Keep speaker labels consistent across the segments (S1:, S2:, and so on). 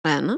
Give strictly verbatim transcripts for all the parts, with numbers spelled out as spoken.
S1: Len?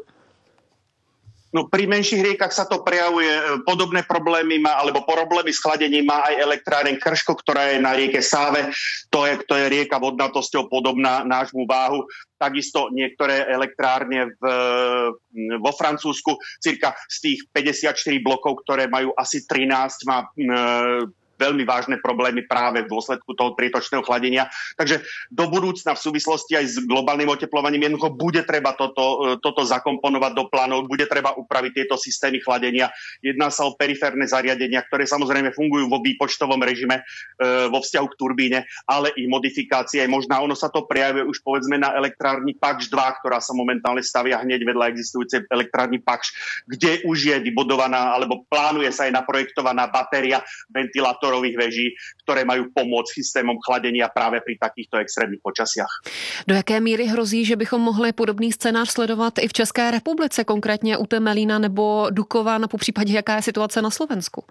S2: No pri menších riekach sa to prejavuje, podobné problémy má, alebo problémy s chladením má aj elektráreň Krško, ktorá je na rieke Sáve. To je, to je rieka vodnatosťou podobná nášmu Váhu. Takisto niektoré elektrárne v, vo Francúzsku, cirka z tých päťdesiatštyri blokov, ktoré majú asi trinásť, má e, veľmi vážne problémy práve v dôsledku toho prietočného chladenia. Takže do budúcna v súvislosti aj s globálnym oteplovaním jednoducho bude treba toto, toto zakomponovať do plánov, bude treba upraviť tieto systémy chladenia. Jedná sa o periférne zariadenia, ktoré samozrejme fungujú vo výpočtovom režime e, vo vzťahu k turbíne, ale ich modifikácie, možná ono sa to prejavuje už povedzme na elektrárni Pakš dva, ktorá sa momentálne stavia hneď vedľa existujúcej elektrárni Pakš, kde už je vybudovaná alebo plánuje sa aj naprojektovaná batéria ventilátorov veží, ktoré majú pomôcť systémom chladenia práve pri takýchto extrémních počasiach.
S1: Do jaké míry hrozí, že bychom mohli podobný scénář sledovat i v České republice, konkrétně u Temelína nebo Dukovan, po případě jaká je situace na Slovensku?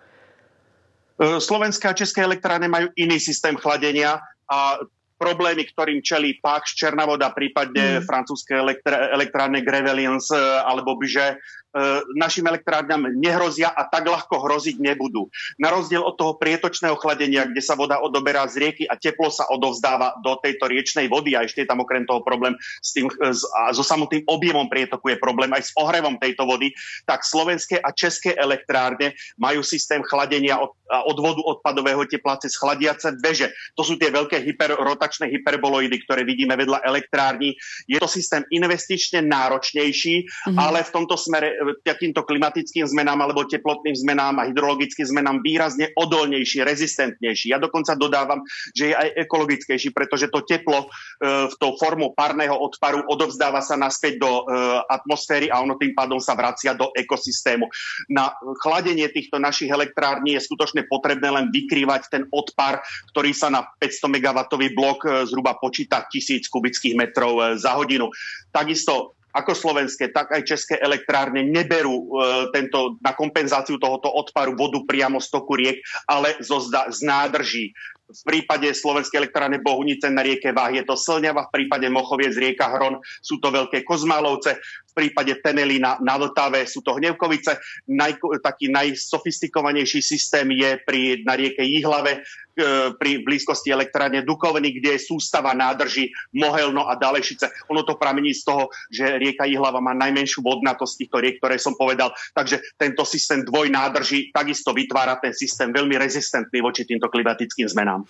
S2: Slovenské a české elektrárne majú iný systém chladenia a problémy, ktorým čelí Pakš, Černá Voda, prípadne mm. francúzske elektrá- elektrárne Greveliens alebo Bže, našim elektrárňam nehrozia a tak ľahko hroziť nebudú. Na rozdiel od toho prietočného chladenia, kde sa voda odoberá z rieky a teplo sa odovzdáva do tejto riečnej vody a ešte je tam okrem toho problém s tým, a so samotným objemom prietoku je problém aj s ohrevom tejto vody, tak slovenské a české elektrárne majú systém chladenia od, odvodu odpadového tepla cez chladiace veže. To sú tie veľké hyperrotačné hyperboloidy, ktoré vidíme vedľa elektrární. Je to systém investične náročnejší, mm-hmm. ale v tomto smere takýmto klimatickým zmenám alebo teplotným zmenám a hydrologickým zmenám výrazne odolnejší, rezistentnejší. Ja dokonca dodávam, že je aj ekologickejší, pretože to teplo e, v tou formou parného odparu odovzdáva sa naspäť do e, atmosféry a ono tým pádom sa vracia do ekosystému. Na chladenie týchto našich elektrární je skutočne potrebné len vykrývať ten odpar, ktorý sa na päťsto megawattový blok e, zhruba počíta tisíc kubických metrov e, za hodinu. Takisto ako slovenské, tak aj české elektrárne neberú e, tento, na kompenzáciu tohoto odparu vodu priamo z toku riek, ale zo zda, z nádrží. V prípade slovenskej elektrárne Bohunice na rieke Váh je to Slňava, v prípade Mochoviec rieka Hron sú to Veľké Kozmálovce, v prípade Temelína na Vltave sú to Hnevkovice. Naj, taký najsofistikovanejší systém je pri, na rieke Jihlave, pri blízkosti elektrárne Dukovany, kde je sústava nádrží Mohelno a Dalešice. Ono to pramení z toho, že rieka Jihlava má najmenšiu vodnatosť týchto riek, ktoré som povedal. Takže tento systém dvojnádrží takisto vytvára ten systém veľmi rezistentný voči týmto klimatickým zmenám.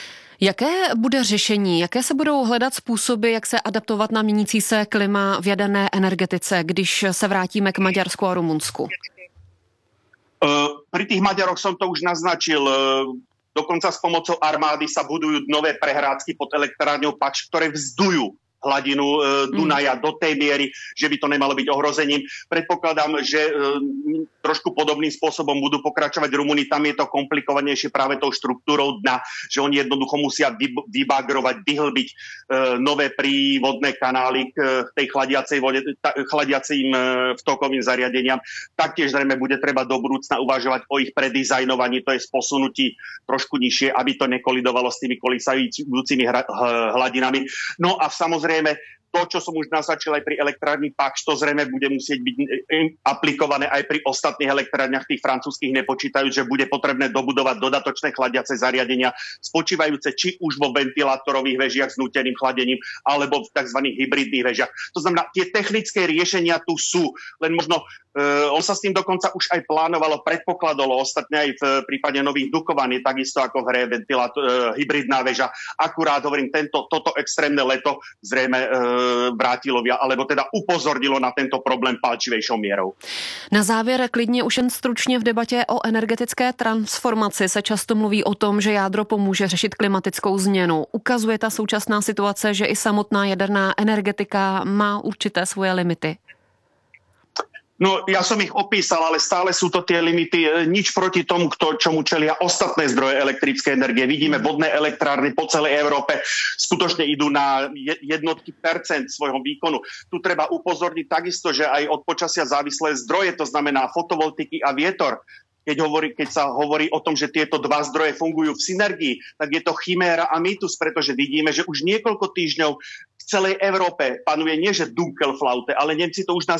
S1: Jaké bude řešení? Jaké se budou hledat způsoby, jak se adaptovat na měnící se klima v jaderné energetice, když se vrátíme k Maďarsku a Rumunsku?
S2: Pri tých Maďaroch som to už naznačil. Dokonca s pomocou armády sa budujú nové prehrádzky pod elektrárňou Pakš, ktoré vzdujú hladinu e, Dunaja mm. do tej miery, že by to nemalo byť ohrozením. Predpokladám, že e, trošku podobným spôsobom budú pokračovať Rumúni. Tam je to komplikovanejšie práve tou štruktúrou dna, že oni jednoducho musia vybagrovať, vyhlbiť e, nové prívodné kanály k tej chladiacej vode, ta, chladiacím e, vtokovým zariadeniam. Taktiež zrejme bude treba do budúcna uvažovať o ich predizajnovaní, to je posunutí trošku nižšie, aby to nekolidovalo s tými kolísajúcimi hladinami. No a samozrejme to, čo som už naznačil aj pri elektrárni Pakš, to zrejme bude musieť byť aplikované aj pri ostatných elektrárniach, tých francúzskych nepočítajú, že bude potrebné dobudovať dodatočné chladiace zariadenia, spočívajúce či už vo ventilátorových vežiach s núteným chladením, alebo v tzv. Hybridných vežiach. To znamená, tie technické riešenia tu sú, len možno Uh, on sa s tým dokonca už aj plánovalo, predpokladalo, ostatne aj v prípade Nových Dukovan je takisto ako v hre ventilátor, uh, hybridná väža. Akurát hovorím, tento, toto extrémne leto zrejme uh, vrátilo, alebo teda upozornilo na tento problém palčivejšou mierou.
S1: Na závěr klidně už jen stručně v debatě o energetické transformaci se často mluví o tom, že jádro pomůže řešit klimatickou změnu. Ukazuje ta současná situace, že i samotná jaderná energetika má určité svoje limity?
S2: No, ja som ich opísal, ale stále sú to tie limity. Nič proti tomu, kto, čomu čelia ostatné zdroje elektrickej energie. Vidíme vodné elektrárny po celej Európe. Skutočne idú na jednotky percent svojho výkonu. Tu treba upozorniť takisto, že aj od počasia závislé zdroje, to znamená fotovoltiky a vietor. Keď, hovorí, keď sa hovorí o tom, že tieto dva zdroje fungujú v synergii, tak je to chiméra a mýtus, pretože vidíme, že už niekoľko týždňov v celej Európe panuje nie že Dunkelflaute, ale Nemci to už